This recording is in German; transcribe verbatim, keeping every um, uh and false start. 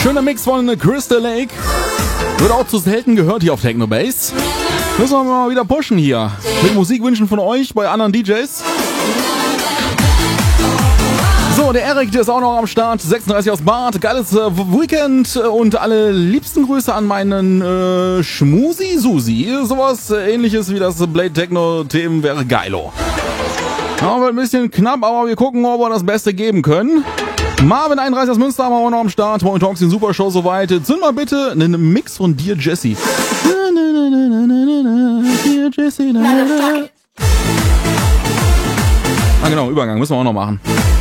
Schöner Mix von Crystal Lake. Wird auch zu selten gehört hier auf Technobase. Müssen wir mal wieder pushen hier. Mit Musikwünschen von euch bei anderen D Js. So, der Erik, der ist auch noch am Start. sechsunddreißig aus Bad. Geiles äh, Weekend und alle liebsten Grüße an meinen äh, Schmusi Susi. Sowas äh, ähnliches wie das Blade Techno-Themen wäre geilo. Ja, wird ein bisschen knapp, aber wir gucken, ob wir das Beste geben können. Marvin einunddreißig aus Münster haben wir auch noch am Start. Moin Talks, den Super Show soweit. Zünd mal bitte einen Mix von Dear Jessie. Dear Jessie. Ah genau, Übergang müssen wir auch noch machen.